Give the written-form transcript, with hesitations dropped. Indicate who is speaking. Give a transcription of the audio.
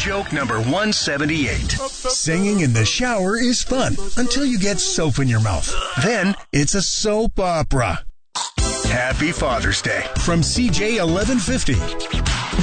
Speaker 1: Joke number 178.
Speaker 2: Singing in the shower is fun until you get soap in your mouth. Then it's a soap opera.
Speaker 1: Happy Father's Day
Speaker 2: From CJ 1150.